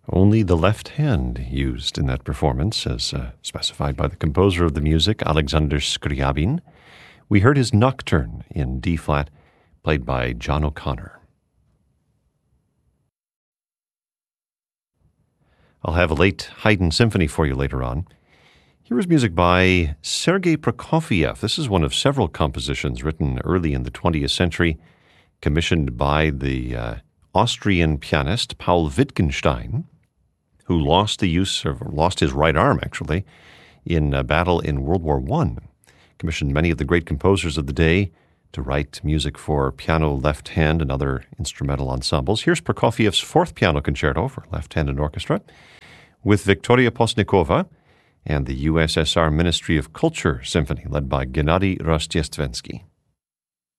Only the left hand used in that performance, as specified by the composer of the music, Alexander Scriabin. We heard his Nocturne in D-flat, played by John O'Connor. I'll have a late Haydn symphony for you later on. Here is music by Sergei Prokofiev. This is one of several compositions written early in the 20th century, commissioned by the Austrian pianist Paul Wittgenstein, who lost his right arm, actually, in a battle in World War I. Commissioned many of the great composers of the day to write music for piano, left hand, and other instrumental ensembles. Here's Prokofiev's fourth piano concerto for left-handed orchestra with Viktoria Postnikova and the USSR Ministry of Culture Symphony, led by Gennady Rostchestvensky.